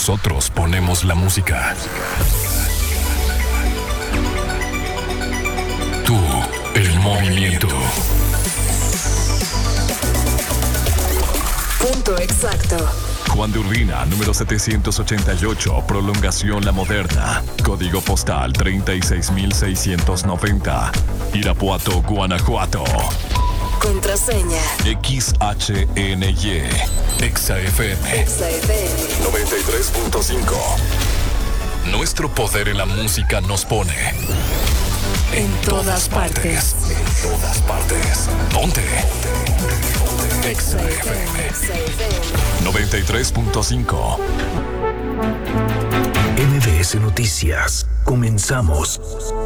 Nosotros ponemos la música. Tú, el movimiento. Punto exacto. Juan de Urbina, número 788, prolongación La Moderna. Código postal 36690. Irapuato, Guanajuato. Contraseña. XHNY. XFM. XFM. 93.5. Nuestro poder en la música nos pone en todas partes. En todas partes. Ponte. XFM 93.5. MBS Noticias. Comenzamos.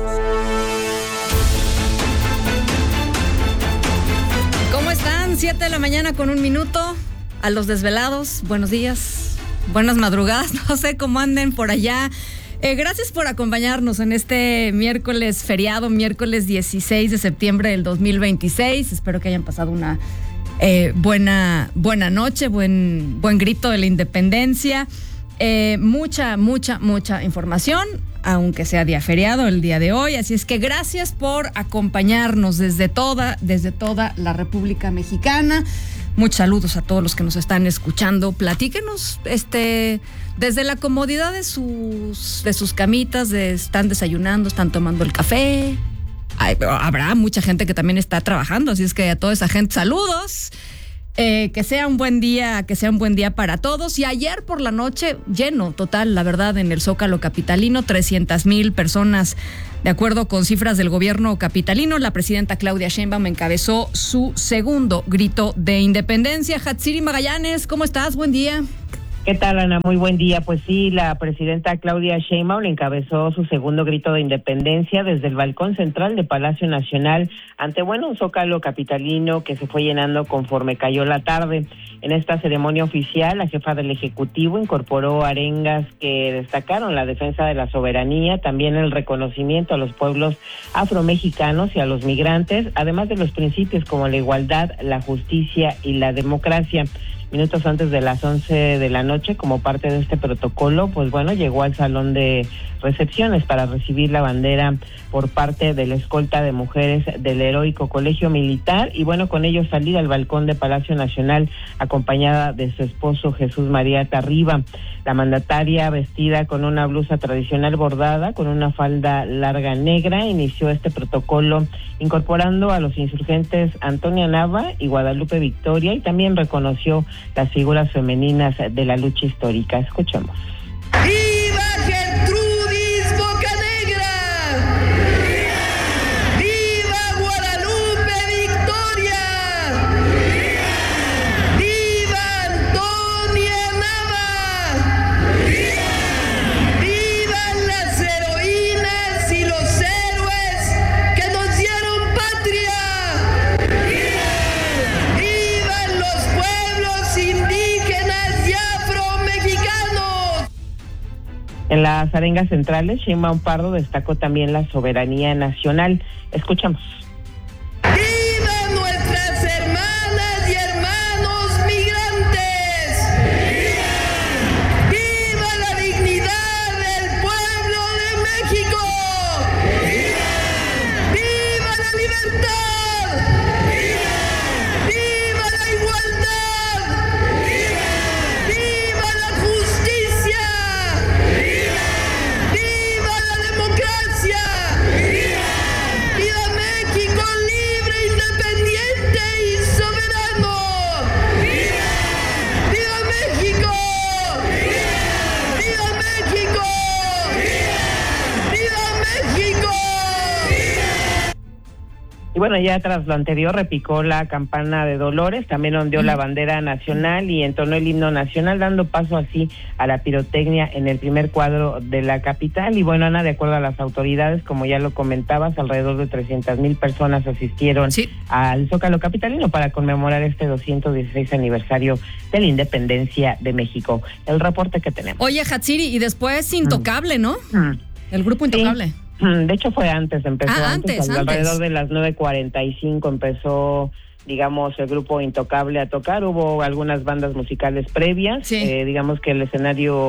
¿Cómo están? 7 de la mañana con 1 minuto. A los desvelados, buenos días, buenas madrugadas, no sé cómo anden por allá. Gracias por acompañarnos en este miércoles feriado, miércoles 16 de septiembre del 2026. Espero que hayan pasado una buena noche, buen grito de la independencia. Mucha información, aunque sea día feriado el día de hoy. Así es que gracias por acompañarnos desde toda la República Mexicana. Muchos saludos a todos los que nos están escuchando. Platíquenos, desde la comodidad de sus camitas, están desayunando, están tomando el café. Habrá mucha gente que también está trabajando, así es que a toda esa gente, saludos. Que sea un buen día para todos. Y ayer por la noche, lleno total, la verdad, en el Zócalo capitalino, 300,000 personas, de acuerdo con cifras del gobierno capitalino. La presidenta Claudia Sheinbaum encabezó su segundo grito de independencia. Hatsiri Magallanes, ¿cómo estás? Buen día. ¿Qué tal, Ana? Muy buen día. Pues sí, la presidenta Claudia Sheinbaum encabezó su segundo grito de independencia desde el balcón central de Palacio Nacional ante, un Zócalo capitalino que se fue llenando conforme cayó la tarde. En esta ceremonia oficial, la jefa del Ejecutivo incorporó arengas que destacaron la defensa de la soberanía, también el reconocimiento a los pueblos afromexicanos y a los migrantes, además de los principios como la igualdad, la justicia y la democracia. Minutos antes de las 11 de la noche, como parte de este protocolo, llegó al salón de recepciones para recibir la bandera por parte de la escolta de mujeres del Heroico Colegio Militar y con ello salir al balcón de Palacio Nacional acompañada de su esposo Jesús María Tarriba. La mandataria, vestida con una blusa tradicional bordada, con una falda larga negra, inició este protocolo incorporando a los insurgentes Antonia Nava y Guadalupe Victoria, y también reconoció las figuras femeninas de la lucha histórica. Escuchemos. ¡Viva Gertrudis Bocanegra! ¡Viva Guadalupe Victoria! ¡Viva Antonia Nava! ¡Vivan las heroínas y los héroes que nos dieron patria! ¡Vivan los pueblos indígenas y afromexicanos! En las arengas centrales, Sheinbaum Pardo destacó también la soberanía nacional. Escuchamos. ¡Viva nuestras hermanas y hermanos migrantes! ¡Viva la dignidad del pueblo de México! ¡Viva la libertad! ¡Viva la igualdad! ¡Viva la justicia! ¡Viva la democracia! ¡Viva México libre, independiente y soberano! ¡Viva México! ¡Viva México! ¡Viva México! Y ya tras lo anterior repicó la campana de Dolores, también ondeó la bandera nacional y entonó el himno nacional, dando paso así a la pirotecnia en el primer cuadro de la capital. Y Ana, de acuerdo a las autoridades, como ya lo comentabas, alrededor de 300,000 personas asistieron al Zócalo capitalino para conmemorar este 216 aniversario de la independencia de México. El reporte que tenemos. Oye, Hatsiri, y después Intocable, ¿no? El grupo Intocable. Sí. De hecho fue antes, empezó antes. Alrededor de las 9:45 empezó, digamos, el grupo Intocable a tocar. Hubo algunas bandas musicales previas, digamos que el escenario que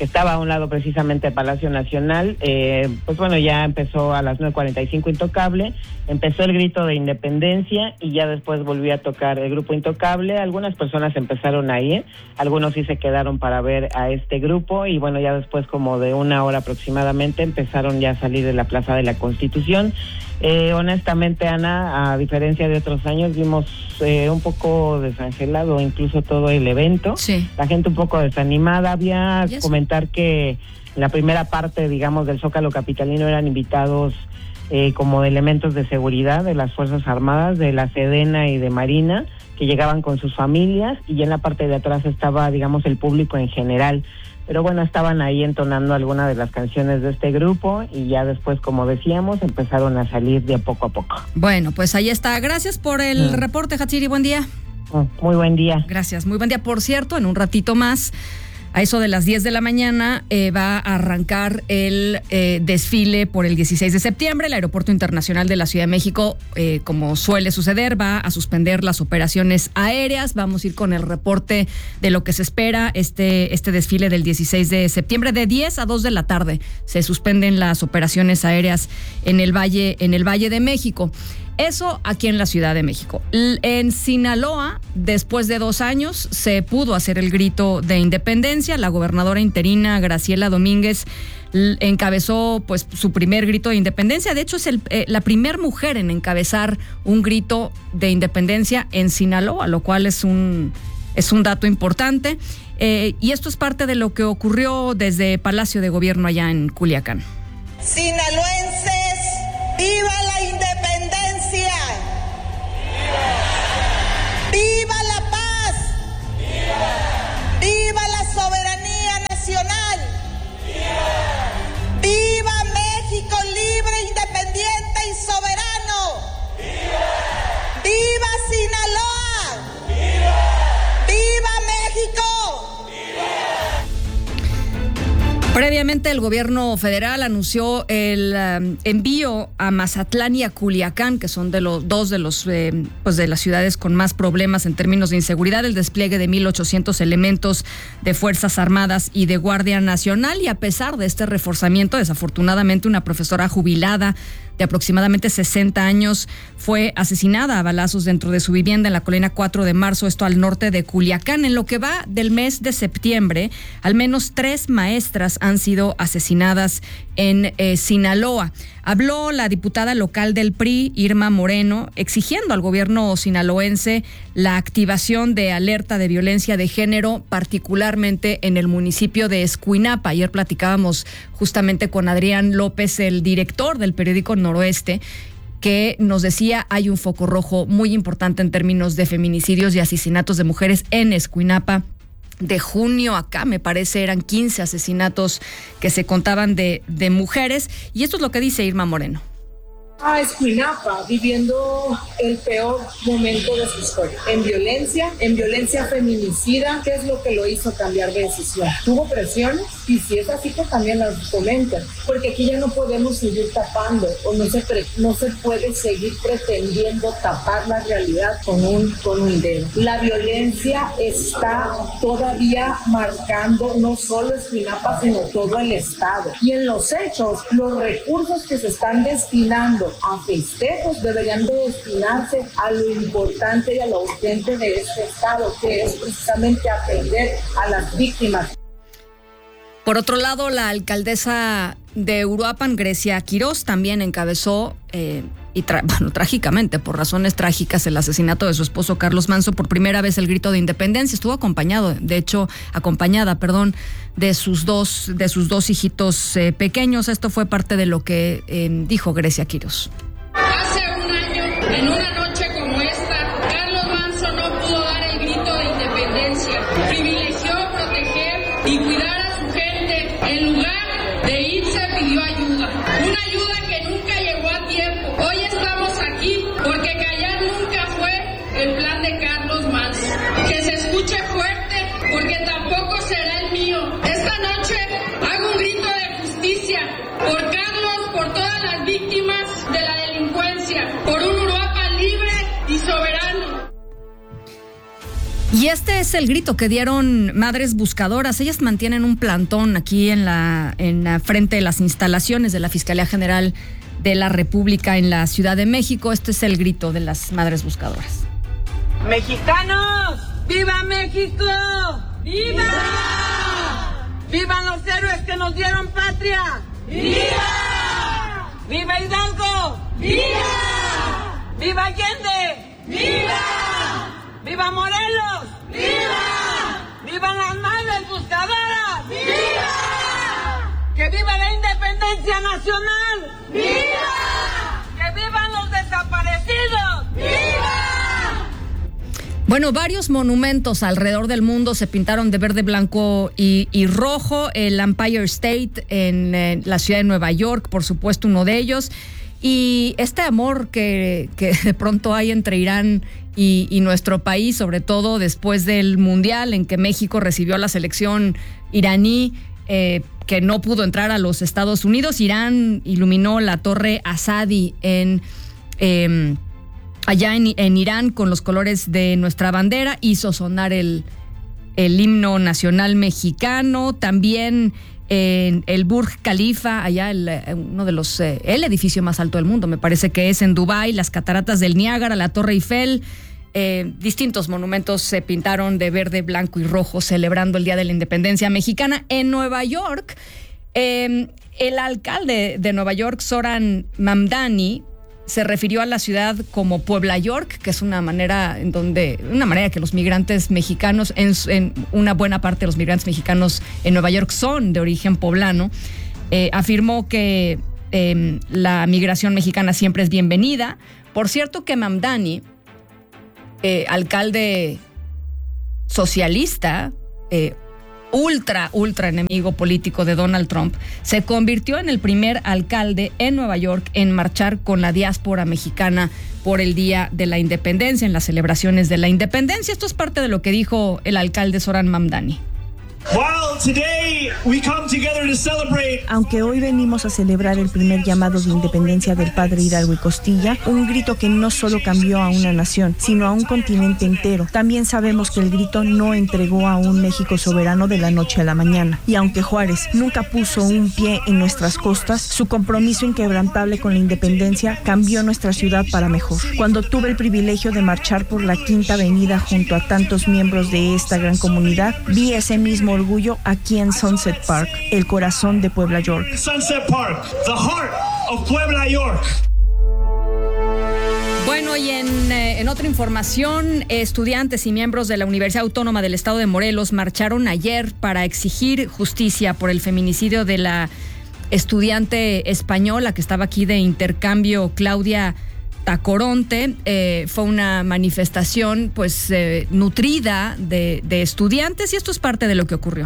que estaba a un lado precisamente del Palacio Nacional. Pues bueno, ya empezó a las 9:45 Intocable, empezó el grito de independencia y ya después volvió a tocar el grupo Intocable. Algunas personas empezaron a ir, algunos sí se quedaron para ver a este grupo y bueno, ya después como de una hora aproximadamente empezaron ya a salir de la Plaza de la Constitución. Honestamente, Ana, a diferencia de otros años, vimos un poco desangelado incluso todo el evento. Sí. La gente un poco desanimada. Había comentar que la primera parte, digamos, del Zócalo capitalino eran invitados como de elementos de seguridad de las Fuerzas Armadas, de la Sedena y de Marina, que llegaban con sus familias, y en la parte de atrás estaba, digamos, el público en general. Pero bueno, estaban ahí entonando algunas de las canciones de este grupo y ya después, como decíamos, empezaron a salir de poco a poco. Bueno, pues ahí está. Gracias por el reporte, Hatsiri. Buen día. Muy buen día. Gracias, muy buen día. Por cierto, en un ratito más, a eso de las 10 de la mañana, va a arrancar el desfile por el 16 de septiembre. El Aeropuerto Internacional de la Ciudad de México, como suele suceder, va a suspender las operaciones aéreas. Vamos a ir con el reporte de lo que se espera este desfile del 16 de septiembre. De 10 a 2 de la tarde se suspenden las operaciones aéreas en el Valle de México. Eso aquí en la Ciudad de México. En Sinaloa, después de 2 años, se pudo hacer el grito de independencia. La gobernadora interina Graciela Domínguez encabezó pues su primer grito de independencia. De hecho, es la primer mujer en encabezar un grito de independencia en Sinaloa, lo cual es un dato importante. Y esto es parte de lo que ocurrió desde Palacio de Gobierno allá en Culiacán. Sinaloenses, ¡viva la independencia! ¡Viva la paz! ¡Viva la soberanía nacional! ¡Viva México libre, independiente y soberano! ¡Viva Sinaloa! ¡Viva México! Previamente, el gobierno federal anunció el envío a Mazatlán y a Culiacán, que son dos de las ciudades con más problemas en términos de inseguridad, el despliegue de 1,800 elementos de Fuerzas Armadas y de Guardia Nacional. Y a pesar de este reforzamiento, desafortunadamente, una profesora jubilada de aproximadamente 60 años fue asesinada a balazos dentro de su vivienda en la colonia 4 de marzo, esto al norte de Culiacán. En lo que va del mes de septiembre, al menos 3 maestras han sido asesinadas en Sinaloa. Habló la diputada local del PRI, Irma Moreno, exigiendo al gobierno sinaloense la activación de alerta de violencia de género, particularmente en el municipio de Escuinapa. Ayer platicábamos justamente con Adrián López, el director del periódico Noroeste, que nos decía hay un foco rojo muy importante en términos de feminicidios y asesinatos de mujeres en Escuinapa. De junio acá, me parece, eran 15 asesinatos que se contaban de mujeres. Y esto es lo que dice Irma Moreno. A Escuinapa, viviendo el peor momento de su historia, en violencia feminicida. ¿Qué es lo que lo hizo cambiar de decisión? ¿Tuvo presiones? Y si es así, pues también las comenten, porque aquí ya no podemos seguir tapando, o no se puede seguir pretendiendo tapar la realidad con un dedo. La violencia está todavía marcando no solo Escuinapa, sino todo el estado. Y en los hechos, los recursos que se están destinando a festejos deberían de destinarse a lo importante y a lo urgente de este estado, que es precisamente atender a las víctimas. Por otro lado, la alcaldesa de Uruapan, Grecia Quirós, también encabezó, trágicamente, por razones trágicas, el asesinato de su esposo Carlos Manzo. Por primera vez el grito de independencia. Estuvo acompañada de sus dos hijitos pequeños. Esto fue parte de lo que dijo Grecia Quirós. Hace un año, en una noche como esta, Carlos Manzo no pudo dar el grito de independencia. Privilegió proteger y cuidar a su gente. En lugar de irse, pidió ayuda. Una ayuda que nunca llegó a tiempo. Hoy estamos aquí porque callar nunca fue el plan de Carlos Manzo. Que se escuche fuerte porque tampoco será el mío. Esta noche hago un grito de justicia por Carlos, por todas las víctimas de la delincuencia, por un Uruapan libre y soberano. Y este es el grito que dieron Madres Buscadoras. Ellas mantienen un plantón aquí en la frente de las instalaciones de la Fiscalía General de la República en la Ciudad de México. Este es el grito de las Madres Buscadoras. ¡Mexicanos! ¡Viva México! ¡Viva! ¡Vivan los héroes que nos dieron patria! ¡Viva! ¡Viva Hidalgo! ¡Viva! ¡Viva Allende! ¡Viva! ¡Viva Morelos! ¡Viva! ¡Vivan las Madres Buscadoras! ¡Viva! ¡Que viva la independencia nacional! ¡Viva! ¡Que vivan los desaparecidos! ¡Viva! Bueno, varios monumentos alrededor del mundo se pintaron de verde, blanco y rojo. El Empire State en la ciudad de Nueva York, por supuesto, uno de ellos. Y este amor que de pronto hay entre Irán y nuestro país, sobre todo después del Mundial en que México recibió a la selección iraní, que no pudo entrar a los Estados Unidos. Irán iluminó la Torre Azadi allá en Irán con los colores de nuestra bandera, hizo sonar el himno nacional mexicano. También en el Burj Khalifa, allá uno de los el edificio más alto del mundo, me parece que es en Dubái, las cataratas del Niágara, la Torre Eiffel, distintos monumentos se pintaron de verde, blanco y rojo celebrando el Día de la Independencia Mexicana. En Nueva York, el alcalde de Nueva York, Zoran Mamdani, se refirió a la ciudad como Puebla York, que es una manera que los migrantes mexicanos, en una buena parte de los migrantes mexicanos en Nueva York son de origen poblano. Afirmó que la migración mexicana siempre es bienvenida. Por cierto que Mamdani, alcalde socialista, ultra enemigo político de Donald Trump, se convirtió en el primer alcalde en Nueva York en marchar con la diáspora mexicana por el Día de la Independencia, en las celebraciones de la Independencia. Esto es parte de lo que dijo el alcalde Zoran Mamdani. Aunque hoy venimos a celebrar el primer llamado de independencia del padre Hidalgo y Costilla, un grito que no solo cambió a una nación, sino a un continente entero, también sabemos que el grito no entregó a un México soberano de la noche a la mañana. Y aunque Juárez nunca puso un pie en nuestras costas, su compromiso inquebrantable con la independencia cambió nuestra ciudad para mejor. Cuando tuve el privilegio de marchar por la Quinta Avenida junto a tantos miembros de esta gran comunidad, vi ese mismo orgullo aquí en Sunset Park, el corazón de Puebla York. Sunset Park, the heart of Puebla York. Bueno, y en otra información, estudiantes y miembros de la Universidad Autónoma del Estado de Morelos marcharon ayer para exigir justicia por el feminicidio de la estudiante española que estaba aquí de intercambio, Claudia Tacoronte. Fue una manifestación nutrida de estudiantes, y esto es parte de lo que ocurrió.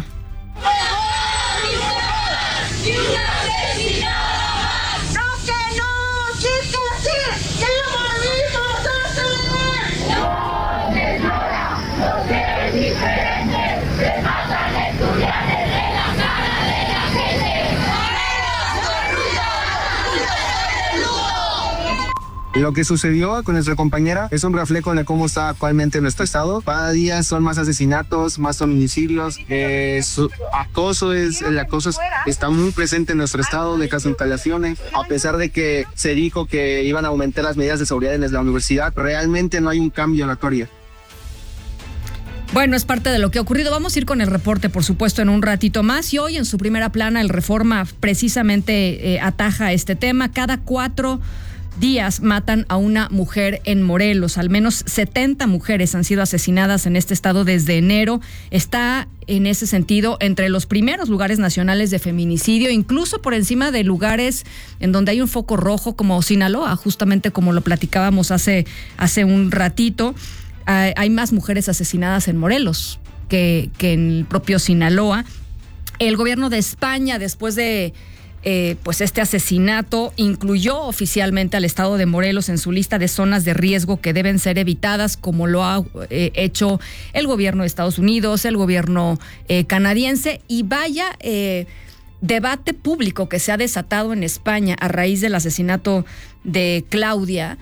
Lo que sucedió con nuestra compañera es un reflejo de cómo está actualmente nuestro estado. Cada día son más asesinatos, más feminicidios. El acoso está muy presente en nuestro estado, de casos de instalaciones. A pesar de que se dijo que iban a aumentar las medidas de seguridad en la universidad, realmente no hay un cambio en la actualidad. Bueno, es parte de lo que ha ocurrido. Vamos a ir con el reporte, por supuesto, en un ratito más. Y hoy en su primera plana, el Reforma precisamente ataja este tema. Cada 4 días matan a una mujer en Morelos. Al menos 70 mujeres han sido asesinadas en este estado desde enero. Está, en ese sentido, entre los primeros lugares nacionales de feminicidio, incluso por encima de lugares en donde hay un foco rojo como Sinaloa, justamente como lo platicábamos hace un ratito. Hay más mujeres asesinadas en Morelos que en el propio Sinaloa. El gobierno de España, después de este asesinato, incluyó oficialmente al estado de Morelos en su lista de zonas de riesgo que deben ser evitadas, como lo ha hecho el gobierno de Estados Unidos, el gobierno canadiense. Y vaya debate público que se ha desatado en España a raíz del asesinato de Claudia.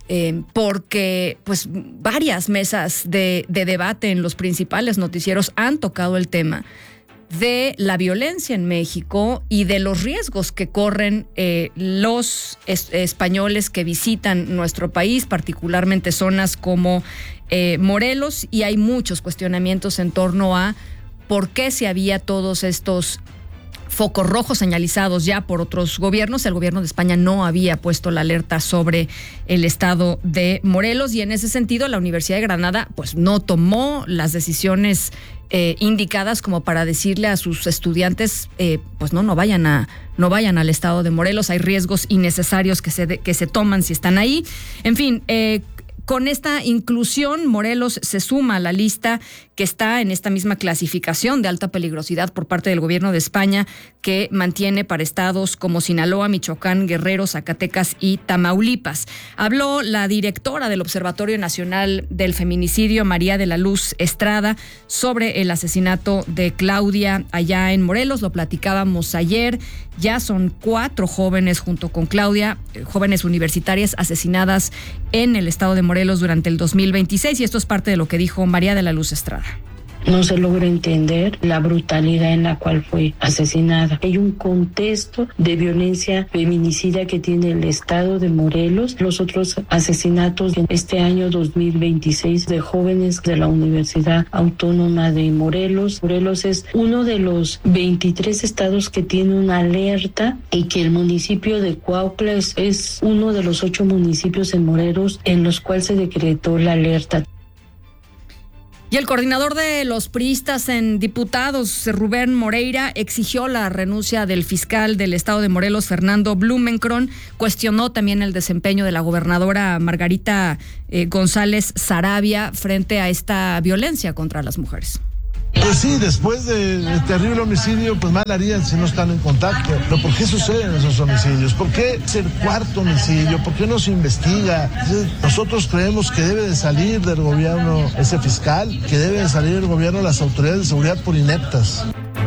porque pues varias mesas de debate en los principales noticieros han tocado el tema de la violencia en México y de los riesgos que corren los españoles que visitan nuestro país, particularmente zonas como Morelos, y hay muchos cuestionamientos en torno a por qué si había todos estos focos rojos señalizados ya por otros gobiernos. El gobierno de España no había puesto la alerta sobre el estado de Morelos, y en ese sentido la Universidad de Granada pues no tomó las decisiones indicadas como para decirle a sus estudiantes pues no vayan al estado de Morelos. Hay riesgos innecesarios que se toman si están ahí. En fin, con esta inclusión, Morelos se suma a la lista que está en esta misma clasificación de alta peligrosidad por parte del gobierno de España, que mantiene para estados como Sinaloa, Michoacán, Guerrero, Zacatecas y Tamaulipas. Habló la directora del Observatorio Nacional del Feminicidio, María de la Luz Estrada, sobre el asesinato de Claudia allá en Morelos. Lo platicábamos ayer. Ya son 4 jóvenes junto con Claudia, jóvenes universitarias asesinadas en el estado de Morelos durante el 2026, y esto es parte de lo que dijo María de la Luz Estrada. No se logra entender la brutalidad en la cual fue asesinada. Hay un contexto de violencia feminicida que tiene el estado de Morelos. Los otros asesinatos en este año 2026 de jóvenes de la Universidad Autónoma de Morelos. Morelos es uno de los 23 estados que tiene una alerta, y que el municipio de Cuautla es uno de los 8 municipios en Morelos en los cuales se decretó la alerta. Y el coordinador de los priistas en diputados, Rubén Moreira, exigió la renuncia del fiscal del estado de Morelos, Fernando Blumenkron. Cuestionó también el desempeño de la gobernadora Margarita González Saravia frente a esta violencia contra las mujeres. Pues sí, después del terrible homicidio, pues mal harían si no están en contacto. Pero ¿por qué suceden esos homicidios? ¿Por qué es el 4º homicidio? ¿Por qué no se investiga? Nosotros creemos que debe de salir del gobierno ese fiscal, que debe de salir del gobierno las autoridades de seguridad por ineptas.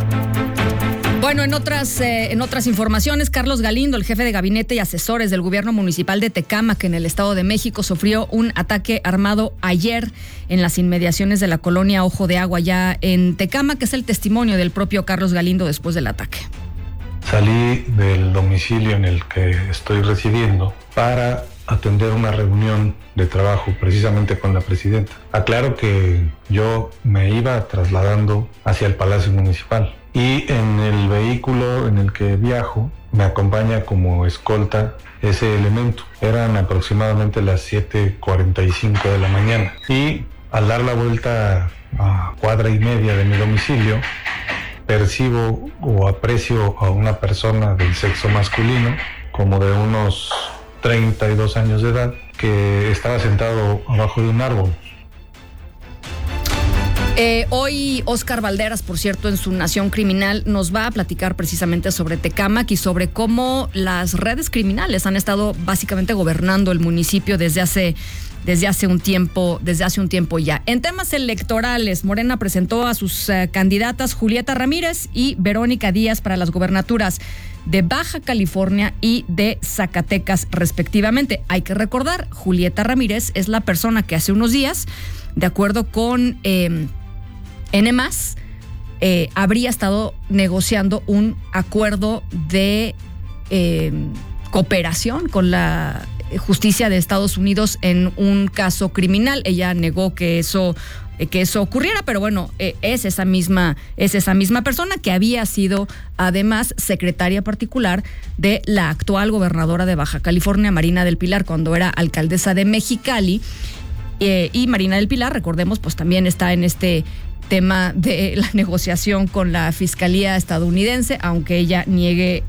Bueno, en otras informaciones, Carlos Galindo, el jefe de gabinete y asesores del gobierno municipal de Tecámac en el Estado de México, sufrió un ataque armado ayer en las inmediaciones de la colonia Ojo de Agua, ya en Tecámac, que es el testimonio del propio Carlos Galindo después del ataque. Salí del domicilio en el que estoy residiendo para atender una reunión de trabajo precisamente con la presidenta. Aclaro que yo me iba trasladando hacia el Palacio Municipal, y en el vehículo en el que viajo me acompaña como escolta ese elemento. Eran aproximadamente las 7:45 de la mañana, y al dar la vuelta a 1.5 cuadras de mi domicilio, percibo o aprecio a una persona del sexo masculino, como de unos 32 años de edad, que estaba sentado abajo de un árbol. Hoy Óscar Valderas, por cierto, en su Nación Criminal, nos va a platicar precisamente sobre Tecámac y sobre cómo las redes criminales han estado básicamente gobernando el municipio desde hace un tiempo ya. En temas electorales, Morena presentó a sus candidatas Julieta Ramírez y Verónica Díaz para las gobernaturas de Baja California y de Zacatecas, respectivamente. Hay que recordar, Julieta Ramírez es la persona que hace unos días, de acuerdo con N+, habría estado negociando un acuerdo de cooperación con la justicia de Estados Unidos en un caso criminal. Ella negó que eso ocurriera, pero bueno, es esa misma persona que había sido además secretaria particular de la actual gobernadora de Baja California, Marina del Pilar, cuando era alcaldesa de Mexicali. Y Marina del Pilar, recordemos, pues también está en este tema de la negociación con la Fiscalía estadounidense, aunque ella niegue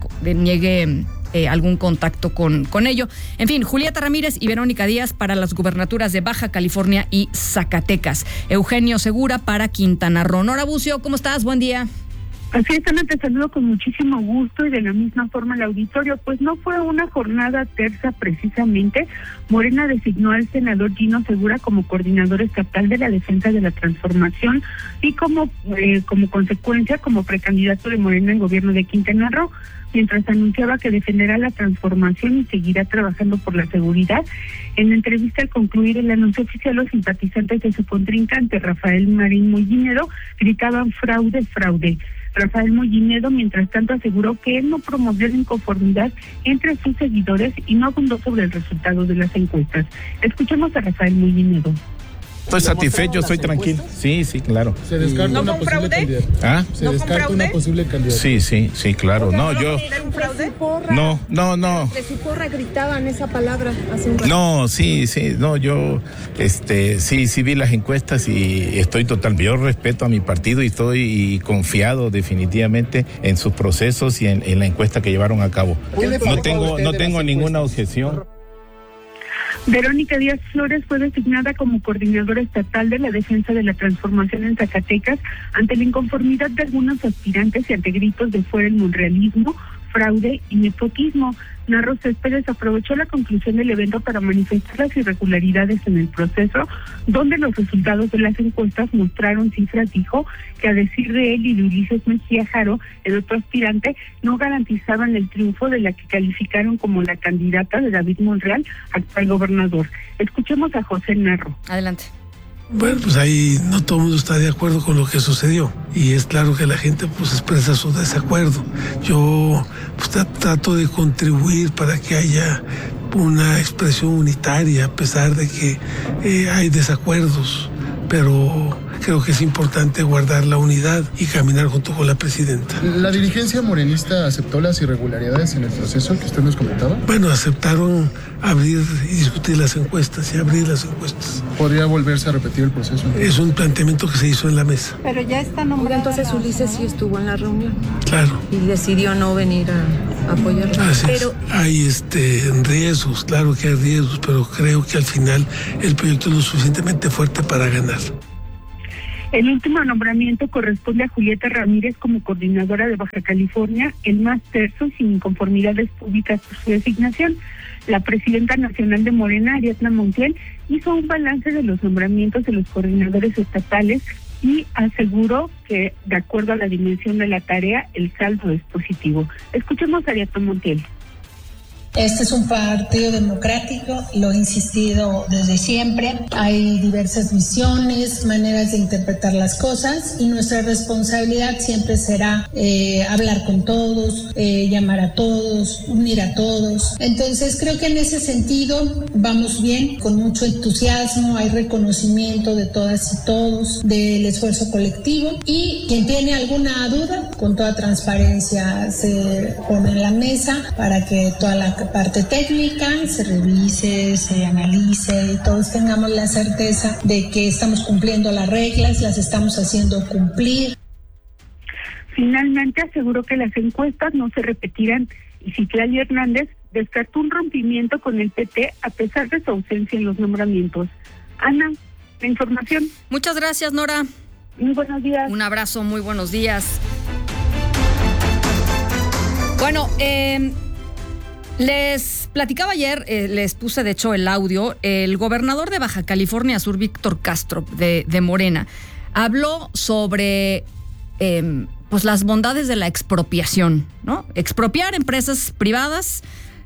algún contacto con ello. En fin, Julieta Ramírez y Verónica Díaz para las gubernaturas de Baja California y Zacatecas. Eugenio Segura para Quintana Roo. Nora Bucio, ¿cómo estás? Buen día. Así es, Ana, te saludo con muchísimo gusto y de la misma forma el auditorio. Pues no fue una jornada tersa precisamente. Morena designó al senador Gino Segura como coordinador estatal de la defensa de la transformación y como consecuencia como precandidato de Morena en gobierno de Quintana Roo, mientras anunciaba que defenderá la transformación y seguirá trabajando por la seguridad. En la entrevista al concluir el anuncio oficial, los simpatizantes de su contrincante, Rafael Marín Mollinedo, gritaban fraude, fraude. Rafael Mollinedo, mientras tanto, aseguró que él no promovió la inconformidad entre sus seguidores y no abundó sobre el resultado de las encuestas. Escuchemos a Rafael Mollinedo. Estoy satisfecho, estoy tranquilo. Sí, claro. ¿Se descarta una posible candidata? ¿Ah? ¿Se descarta una posible candidata? Sí, claro. No, yo... ¿Un fraude? No. De su porra gritaban esa palabra hace un rato. No, sí. No, yo sí vi las encuestas y estoy yo respeto a mi partido y estoy confiado definitivamente en sus procesos y en la encuesta que llevaron a cabo. No tengo ninguna objeción. Verónica Díaz Flores fue designada como coordinadora estatal de la defensa de la transformación en Zacatecas ante la inconformidad de algunos aspirantes y ante gritos de fuera el monrealismo, fraude y nepotismo. Narro Céspedes aprovechó la conclusión del evento para manifestar las irregularidades en el proceso, donde los resultados de las encuestas mostraron cifras, dijo, que a decir de él y de Ulises Mejía Jaro, el otro aspirante, no garantizaban el triunfo de la que calificaron como la candidata de David Monreal, actual gobernador. Escuchemos a José Narro. Adelante. Bueno, pues ahí no todo el mundo está de acuerdo con lo que sucedió y es claro que la gente pues expresa su desacuerdo. Yo pues trato de contribuir para que haya una expresión unitaria a pesar de que hay desacuerdos, pero creo que es importante guardar la unidad y caminar junto con la presidenta. ¿La dirigencia morenista aceptó las irregularidades en el proceso que usted nos comentaba? Bueno, aceptaron abrir y discutir las encuestas y abrir las encuestas. ¿Podría volverse a repetir el proceso? Es un planteamiento que se hizo en la mesa. Pero ya está nombrada. Entonces Ulises sí estuvo en la reunión. Claro. Y decidió no venir a apoyarlo. Pero hay riesgos, claro que hay riesgos, pero creo que al final el proyecto es lo suficientemente fuerte para ganar. El último nombramiento corresponde a Julieta Ramírez como coordinadora de Baja California, el más terso y sin inconformidades públicas por su designación. La presidenta nacional de Morena, Ariadna Montiel, hizo un balance de los nombramientos de los coordinadores estatales y aseguró que, de acuerdo a la dimensión de la tarea, el saldo es positivo. Escuchemos a Ariadna Montiel. Este es un partido democrático, lo he insistido desde siempre. Hay diversas visiones, maneras de interpretar las cosas y nuestra responsabilidad siempre será hablar con todos, llamar a todos, unir a todos. Entonces creo que en ese sentido vamos bien, con mucho entusiasmo, hay reconocimiento de todas y todos del esfuerzo colectivo y quien tiene alguna duda, con toda transparencia se pone en la mesa para que toda la parte técnica se revise, se analice y todos tengamos la certeza de que estamos cumpliendo las reglas, las estamos haciendo cumplir. Finalmente aseguró que las encuestas no se repetirán y Citlali Hernández descartó un rompimiento con el PT a pesar de su ausencia en los nombramientos. Ana, la información. Muchas gracias, Nora. Muy buenos días. Un abrazo, muy buenos días. Bueno, les platicaba ayer, les puse de hecho el audio, el gobernador de Baja California Sur, Víctor Castro, de Morena, habló sobre pues las bondades de la expropiación, ¿no? Expropiar empresas privadas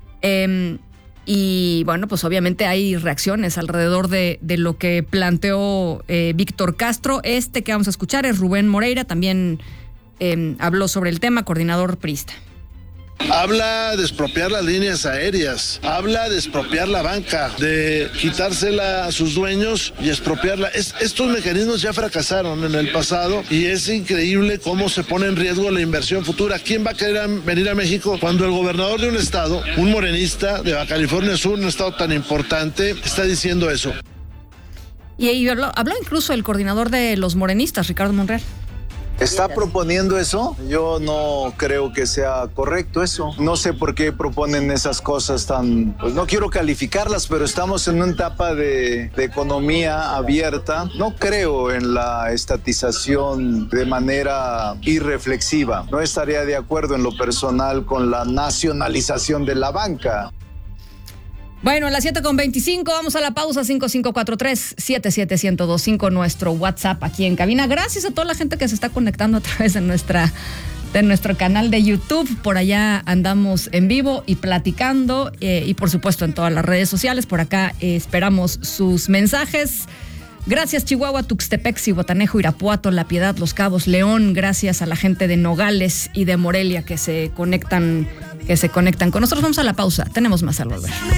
y bueno, pues obviamente hay reacciones alrededor de lo que planteó Víctor Castro. Que vamos a escuchar es Rubén Moreira, también habló sobre el tema, coordinador priista. Habla de expropiar las líneas aéreas, habla de expropiar la banca, de quitársela a sus dueños y expropiarla. Estos mecanismos ya fracasaron en el pasado y es increíble cómo se pone en riesgo la inversión futura. ¿Quién va a querer venir a México cuando el gobernador de un estado, un morenista de Baja California Sur, un estado tan importante, está diciendo eso? Y habló incluso el coordinador de los morenistas, Ricardo Monreal. ¿Está proponiendo eso? Yo no creo que sea correcto eso. No sé por qué proponen esas cosas tan... Pues no quiero calificarlas, pero estamos en una etapa de economía abierta. No creo en la estatización de manera irreflexiva. No estaría de acuerdo en lo personal con la nacionalización de la banca. Bueno, a las 7:25 vamos a la pausa. 5543-77125, nuestro WhatsApp aquí en cabina. Gracias a toda la gente que se está conectando a través de nuestro canal de YouTube. Por allá andamos en vivo y platicando, y por supuesto en todas las redes sociales. Por acá esperamos sus mensajes. Gracias Chihuahua, Tuxtepec, Zihuatanejo, Irapuato, La Piedad, Los Cabos, León. Gracias a la gente de Nogales y de Morelia que se conectan con nosotros. Vamos a la pausa. Tenemos más al volver.